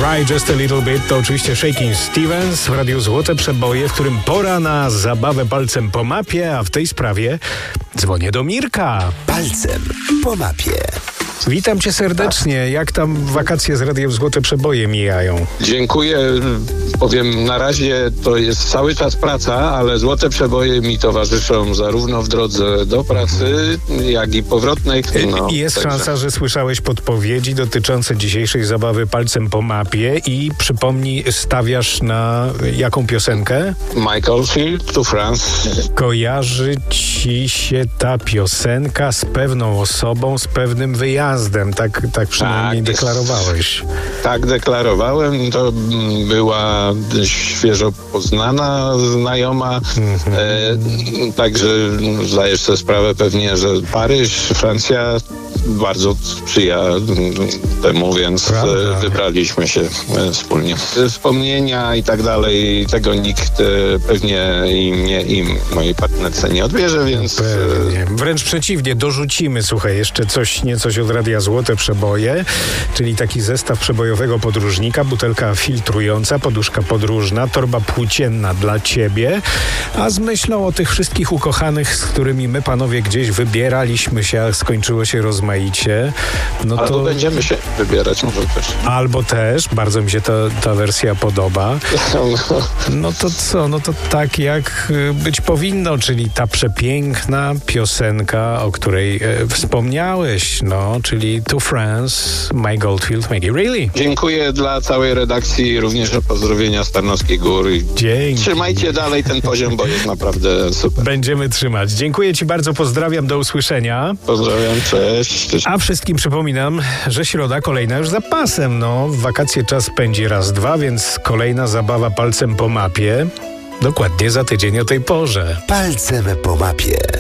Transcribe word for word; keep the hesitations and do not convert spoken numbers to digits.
Cry Just a Little Bit to oczywiście Shakin' Stevens w Radiu Złote Przeboje, w którym pora na zabawę palcem po mapie, a w tej sprawie dzwonię do Mirka. Palcem po mapie. Witam cię serdecznie. Jak tam wakacje z Radiem Złote Przeboje mijają? Dziękuję. Powiem, na razie to jest cały czas praca, ale Złote Przeboje mi towarzyszą zarówno w drodze do pracy, jak i powrotnej. No, I jest także. szansa, że słyszałeś podpowiedzi dotyczące dzisiejszej zabawy palcem po mapie i przypomnij, stawiasz na jaką piosenkę? Michael Field to France. Kojarzy ci się ta piosenka z pewną osobą, z pewnym wyjazdem. Tak, tak przynajmniej Tak, deklarowałeś. Tak deklarowałem. To była świeżo poznana znajoma. Mhm. E, także zdajesz sobie sprawę pewnie, że Paryż, Francja bardzo sprzyja temu, więc Prawda. e, wybraliśmy się e, wspólnie. Wspomnienia i tak dalej, tego nikt e, pewnie i mnie, i mojej partnerce nie odbierze, więc... Pewnie. Wręcz przeciwnie, dorzucimy, słuchaj, jeszcze coś, niecoś od Radia Złote Przeboje, czyli taki zestaw przebojowego podróżnika, butelka filtrująca, poduszka podróżna, torba płócienna dla ciebie, a z myślą o tych wszystkich ukochanych, z którymi my, panowie, gdzieś wybieraliśmy się, a skończyło się rozmaicie, no Albo to... będziemy się wybierać może też. Albo też, bardzo mi się ta, ta wersja podoba. No to co, no to tak jak y, być powinno, czyli ta przepiękna piosenka, o której e, wspomniałeś, no, czyli To France, My Goldfield, Maggie Reilly. Dziękuję dla całej redakcji, również za pozdrowienia z Tarnowskiej Góry. Dzięki. Trzymajcie dalej ten poziom, bo jest naprawdę super. Będziemy trzymać. Dziękuję ci bardzo, pozdrawiam, do usłyszenia. Pozdrawiam, cześć. cześć. A wszystkim przypominam, że środa kolejna już za pasem, no. W wakacje czas pędzi raz, dwa, więc kolejna zabawa palcem po mapie. Dokładnie za tydzień o tej porze. Palcem po mapie.